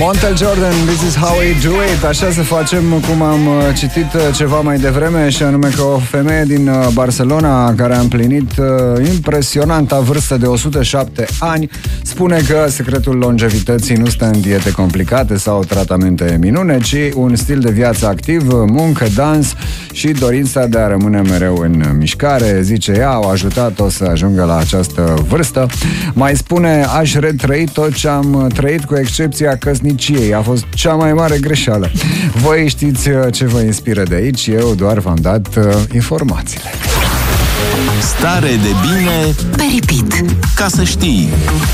Montel Jordan, This is how we do it. Așa să facem, cum am citit ceva mai devreme, și anume că o femeie din Barcelona care a împlinit impresionanta vârstă de 107 ani spune că secretul longevității nu stă în diete complicate sau tratamente minune, ci un stil de viață activ, muncă, dans și dorința de a rămâne mereu în mișcare. Zice ea, au ajutat-o să ajungă la această vârstă. Mai spune, aș retrăi tot ce am trăit cu excepția căsniciei. A fost cea mai mare greșeală. Voi știți ce vă inspiră de aici, eu doar v-am dat informațiile. Stare de bine pe repeat. Ca să știi.